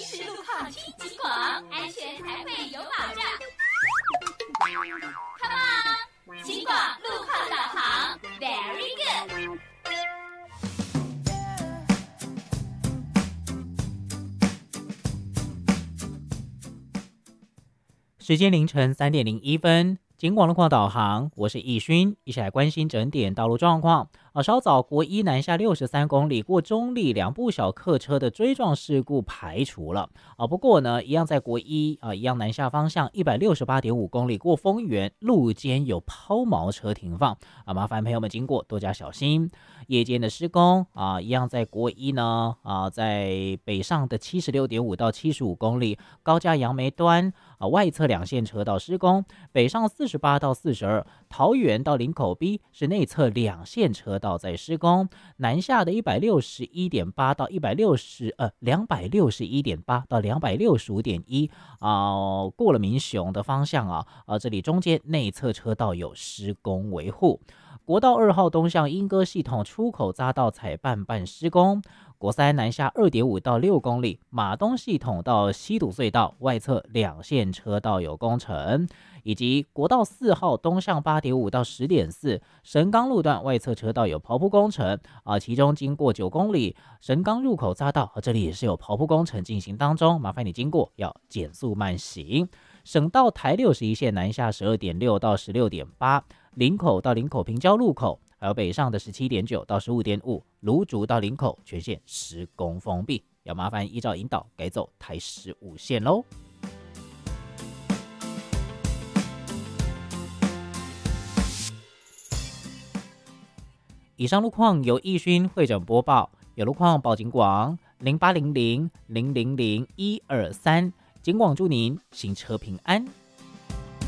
实路况听警广，安全才会有保障。Come on， 警广路况导航 ，Very good。 时间凌晨3:01，警广路况导航，我是易勋，一起来关心整点道路状况。稍早国一南下63公里过中立2部小客车的追撞事故排除了。不过呢，一样在国一一样南下方向168.5公里过丰原路肩有抛锚车停放麻烦朋友们经过多加小心。夜间的施工一样在国一呢在北上的76.5到75公里高架杨梅端外侧2线车道施工，北上48到42，桃园到林口 B 是内侧2线车道在施工，南下的161.8到261.8到265.1过了民雄的方向这里中间内侧车道有施工维护。国道2号东向莺歌系统出口匝道采半施工，国3南下2.5到6公里，马东系统到西堵隧道外侧2线车道有工程，以及国道4号东向8.5到10.4，神冈路段外侧车道有刨铺工程其中经过9公里神冈入口匝道这里也是有刨铺工程进行当中，麻烦你经过要减速慢行。省道台61线南下12.6到16.8，林口到林口平交路口，还有北上的17.9到15.5，芦竹到林口全线施工封闭，要麻烦依照引导改走台15线喽。以上路况由易勋会诊播报，有路况报警广0800000123，警广祝您行车平安。